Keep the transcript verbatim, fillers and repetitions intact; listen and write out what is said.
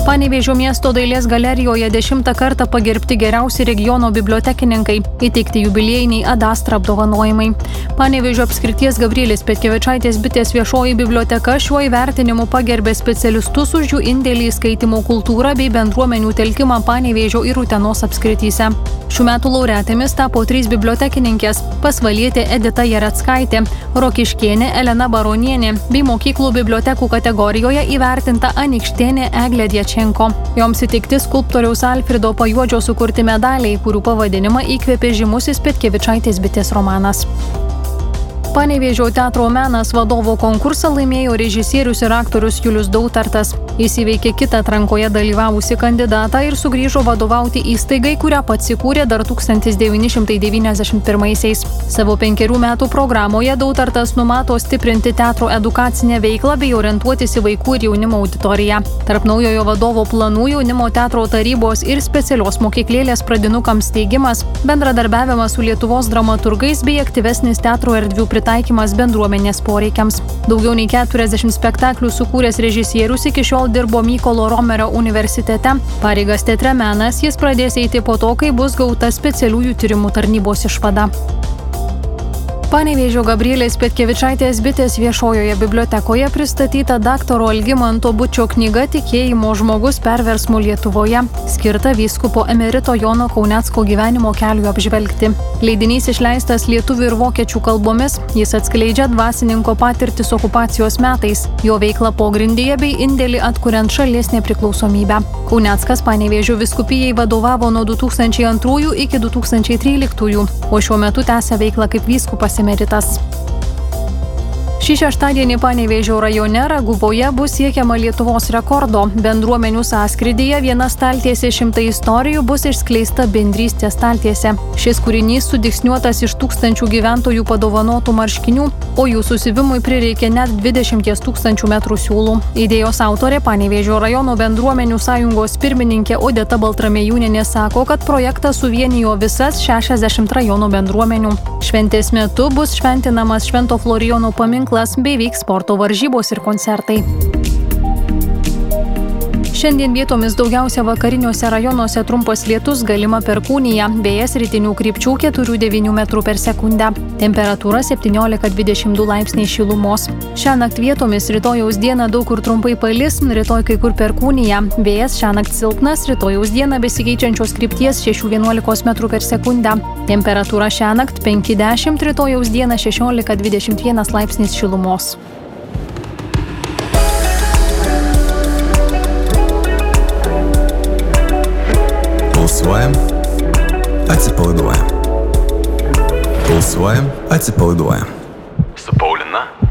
Panevėžio miesto dailės galerijoje dešimtą kartą pagerbti geriausi regiono bibliotekininkai, įteikti jubiliejiniai Adastra apdovanojimai. Panevėžio apskrities Gabrielės Petkevičaitės bitės viešoji biblioteka šiuo įvertinimu pagerbė specialistus už jų indėlį į skaitymo kultūrą bei bendruomenių telkimą Panevėžio ir Utenos apskrityse. Šių metų laureatėmis tapo trys bibliotekininkės – Pasvalietė Edita Jareckaitė, Rokiškėnė Elena Baronienė bei mokyklų bibliotekų kategorijoje įvertinta Anykštėnė Eglė Djačenko. Joms įteikti skulptoriaus Alfredo Pajuodžio sukurti medaliai, kurių pavadinimą įkvėpė žymusis Petkevičaitės bitės romanas. Panevėžio teatro menas vadovo konkursą laimėjo režisierius ir aktorius Julius Dautartas. Jis įveikė kitą atrankoje dalyvavusį kandidatą ir sugrįžo vadovauti įstaigai, kurią pats įkūrė dar tūkstantis devyni šimtai devyniasdešimt pirmaisiais. Savo penkerių metų programoje Dautartas numato stiprinti teatro edukacinę veiklą bei orientuotis į vaikų ir jaunimo auditoriją. Tarp naujojo vadovo planų jaunimo teatro tarybos ir specialios mokyklėlės pradinukams steigimas, bendradarbiavimas su Lietuvos dramaturgais bei aktyvesnis teatro erdvių pritaikymas bendruomenės poreikiams. Daugiau nei keturiasdešimt spektaklių sukūręs režisierius iki šiol dirbo Mykolo Romerio universitete. Pareigas teatre menas jis pradės eiti po to, kai bus gauta specialiųjų tyrimų tarnybos išvada. Panevėžio Gabrielės Petkevičaitės bitės viešojoje bibliotekoje pristatyta daktaro Algimanto Bučio knyga Tikėjimo žmogus perversmų Lietuvoje, skirta vyskupo emerito Jono Kaunecko gyvenimo keliui apžvelgti. Leidinys išleistas lietuvių ir vokiečių kalbomis, jis atskleidžia dvasininko patirtis okupacijos metais, jo veiklą pogrindyje bei indėlį atkuriant šalies nepriklausomybę. Kauneckas Panevėžio vyskupijai vadovavo nuo du tūkstančiai antrųjų iki du tūkstančiai tryliktųjų, o šiuo metu tęsia veiklą kaip vyskupas emeritas. Šį šeštadienį Panevėžio rajone Raguvoje bus siekiama Lietuvos rekordo. Bendruomenių sąskrydyje viena staltiesė šimtai istorijų bus išskleista bendrystės staltiesė. Šis kūrinys sudygsniuotas iš tūkstančių gyventojų padovanotų marškinių, o jų susivimui prireikė net dvidešimties tūkstančių metrų siūlų. Idėjos autorė Panevėžio rajono bendruomenių sąjungos pirmininkė Odeta Baltramejūnienė sako, kad projektas suvienijo visas šešiasdešimt rajono bendruomenių. Šventės metu bus šventinamas Švento Florijono paminklas bei vyks sporto varžybos ir koncertai. Šiandien vietomis daugiausia vakariniuose rajonuose trumpas lietus, galima perkūnija, vėjas rytinių krypčių keturi devyni metrų per sekundę. Temperatūra septyniolika dvidešimt du laipsniai šilumos. Šiąnakt vietomis rytojaus dieną daug kur trumpai palis, rytoj kai kur perkūnija. Vėjas šiąnakt silpnas, rytojaus dieną besikeičiančios krypties šeši vienuolika metrų per sekundę. Temperatūra šiąnakt penki dešimt, rytojaus dieną šešiolika dvidešimt vienas laipsnis šilumos. Pulsuojam, atsipalaiduojam. Pulsuojam, atsipalaiduojam. Su Paulina